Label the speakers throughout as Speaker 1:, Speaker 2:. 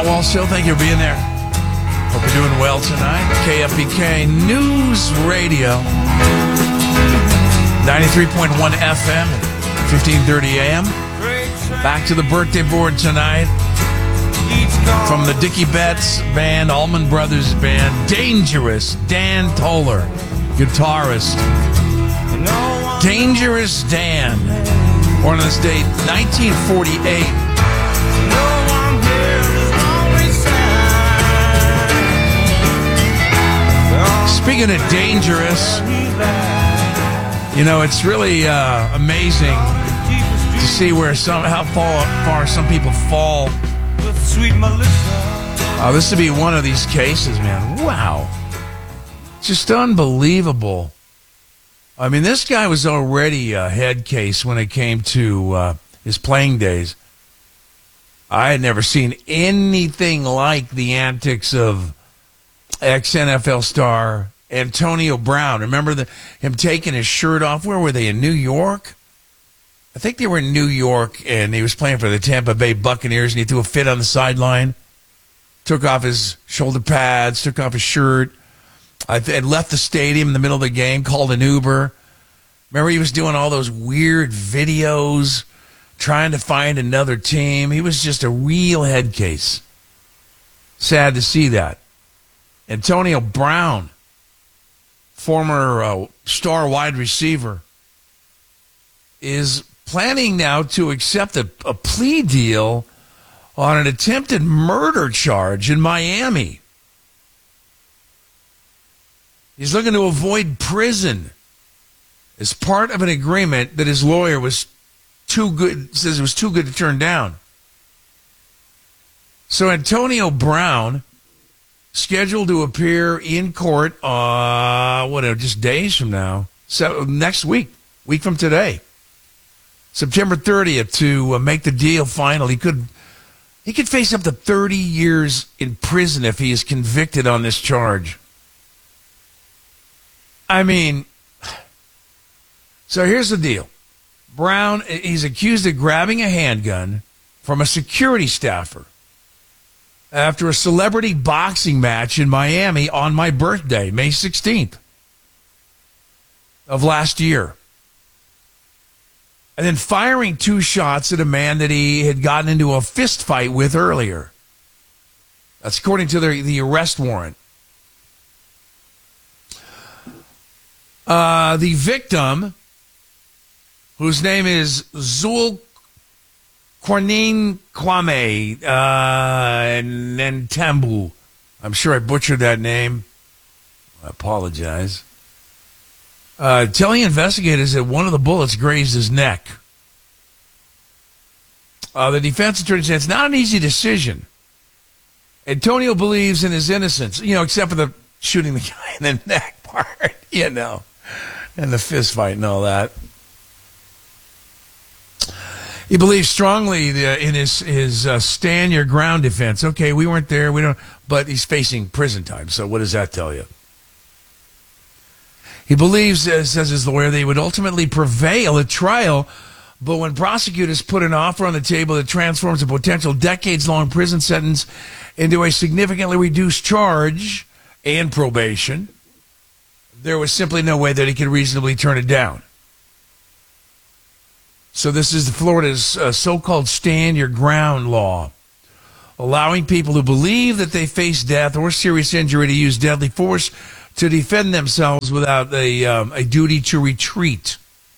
Speaker 1: Matt Walsh Show. Thank you for being there. Hope you're doing well tonight. KFBK News Radio. 93.1 FM, 1530 AM. Back to the birthday board tonight. From the Dickie Betts Band, Allman Brothers Band, Dangerous Dan Toller, guitarist. Dangerous Dan. Born on this date, 1948. Speaking of dangerous, you know, it's really amazing to see where how far some people fall. This would be one of these cases, man. Wow. Just unbelievable. I mean, this guy was already a head case when it came to his playing days. I had never seen anything like the antics of ex-NFL star Antonio Brown. Remember him taking his shirt off? Where were they, in New York? I think they were in New York, and he was playing for the Tampa Bay Buccaneers, and he threw a fit on the sideline, took off his shoulder pads, took off his shirt, and left the stadium in the middle of the game, called an Uber. Remember, he was doing all those weird videos, trying to find another team. He was just a real head case. Sad to see that. Antonio Brown, former star wide receiver, is planning now to accept a plea deal on an attempted murder charge in Miami. He's looking to avoid prison as part of an agreement that his lawyer says it was too good to turn down. So Antonio Brown, scheduled to appear in court, just days from now, so next week from today, September 30th, to make the deal final. He could face up to 30 years in prison if he is convicted on this charge. I mean, so here's the deal. Brown, he's accused of grabbing a handgun from a security staffer after a celebrity boxing match in Miami on my birthday, May 16th of last year. And then firing 2 shots at a man that he had gotten into a fist fight with earlier. That's according to the arrest warrant. The victim, whose name is Zul Cornine Kwame Nentambu. I'm sure I butchered that name. I apologize. Telling investigators that one of the bullets grazed his neck. The defense attorney said it's not an easy decision. Antonio believes in his innocence, except for the shooting the guy in the neck part, and the fist fight and all that. He believes strongly in his stand your ground defense. Okay, we weren't there, but he's facing prison time. So what does that tell you? He believes, says his lawyer, they would ultimately prevail at trial, but when prosecutors put an offer on the table that transforms a potential decades-long prison sentence into a significantly reduced charge and probation, there was simply no way that he could reasonably turn it down. So this is Florida's so-called stand your ground law, allowing people who believe that they face death or serious injury to use deadly force to defend themselves without a duty to retreat.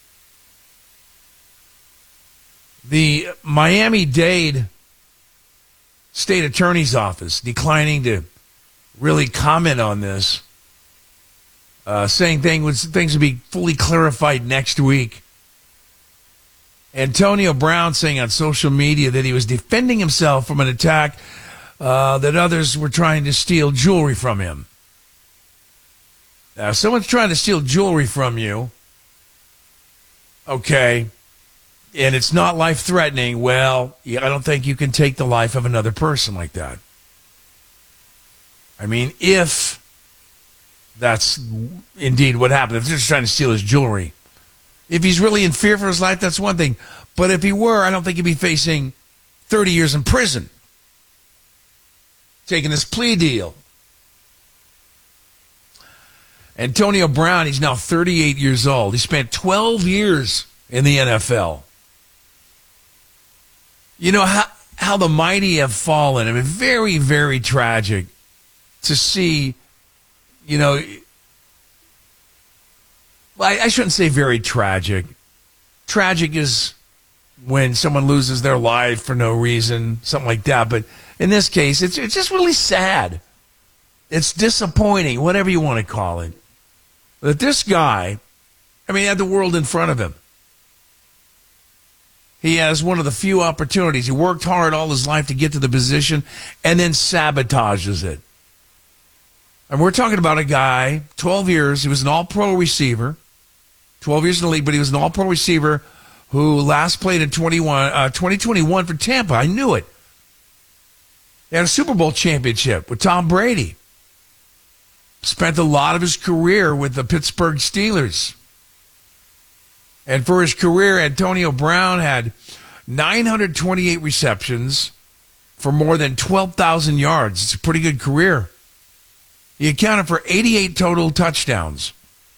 Speaker 1: The Miami-Dade State Attorney's Office declining to really comment on this, saying things would be fully clarified next week. Antonio Brown saying on social media that he was defending himself from an attack that others were trying to steal jewelry from him. Now, if someone's trying to steal jewelry from you, okay, and it's not life-threatening, well, I don't think you can take the life of another person like that. I mean, if that's indeed what happened, if they're just trying to steal his jewelry. If he's really in fear for his life, that's one thing. But if he were, I don't think he'd be facing 30 years in prison. taking this plea deal. Antonio Brown, he's now 38 years old. He spent 12 years in the NFL. You know how the mighty have fallen. I mean, very, very tragic to see, you know, I shouldn't say very tragic. Tragic is when someone loses their life for no reason, something like that. But in this case, it's just really sad. It's disappointing, whatever you want to call it. That this guy, I mean, he had the world in front of him. He has one of the few opportunities. He worked hard all his life to get to the position and then sabotages it. And we're talking about a guy, 12 years, he was an all-pro receiver, 12 years in the league, but he was an all-pro receiver who last played in 2021 for Tampa. I knew it. He had a Super Bowl championship with Tom Brady. Spent a lot of his career with the Pittsburgh Steelers. And for his career, Antonio Brown had 928 receptions for more than 12,000 yards. It's a pretty good career. He accounted for 88 total touchdowns.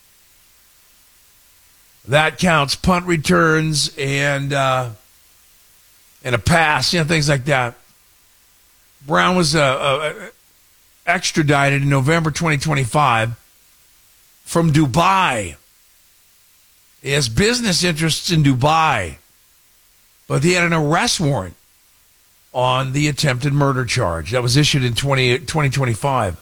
Speaker 1: That counts punt returns and a pass, things like that. Brown was extradited in November 2025 from Dubai. He has business interests in Dubai, but he had an arrest warrant on the attempted murder charge that was issued in 2025.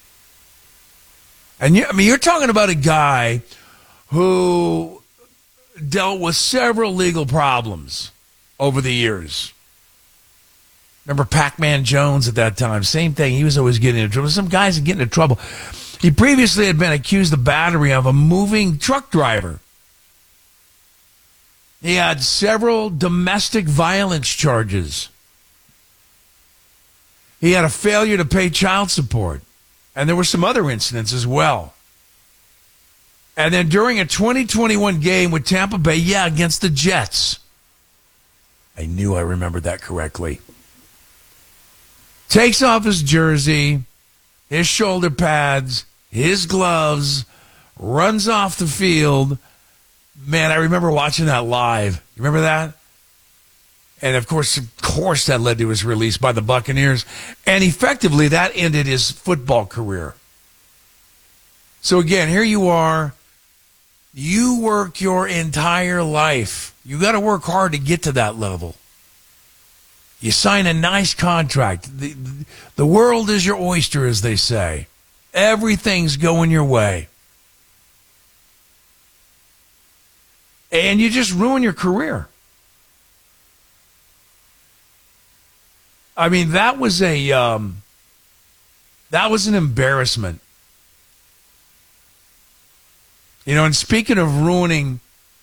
Speaker 1: And you're talking about a guy who dealt with several legal problems over the years. Remember Pac-Man Jones at that time? Same thing. He was always getting into trouble. Some guys are getting into trouble. He previously had been accused of battery of a moving truck driver. He had several domestic violence charges. He had a failure to pay child support. And there were some other incidents as well. And then during a 2021 game with Tampa Bay, against the Jets. I knew I remembered that correctly. Takes off his jersey, his shoulder pads, his gloves, runs off the field. Man, I remember watching that live. You remember that? And of course, that led to his release by the Buccaneers. And effectively, that ended his football career. So again, here you are. You work your entire life. You got to work hard to get to that level. You sign a nice contract. The world is your oyster, as they say. Everything's going your way. And you just ruin your career. I mean, that was an embarrassment. You know, and speaking of ruining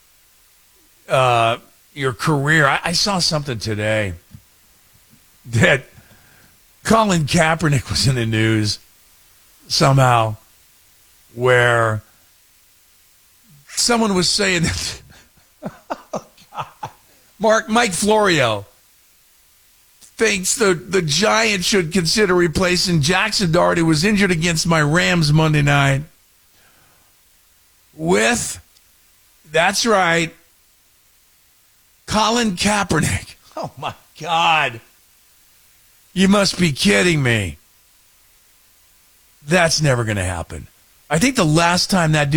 Speaker 1: your career, I saw something today that Colin Kaepernick was in the news somehow, where someone was saying that Mike Florio thinks the Giants should consider replacing Jackson Dart, who was injured against my Rams Monday night, with, that's right, Colin Kaepernick. Oh, my God. You must be kidding me. That's never going to happen. I think the last time that dude